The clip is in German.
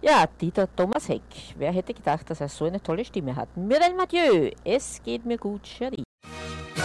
Ja, Dieter Thomas Heck. Wer hätte gedacht, dass er so eine tolle Stimme hat? Muriel Mathieu. Es geht mir gut, Cherie.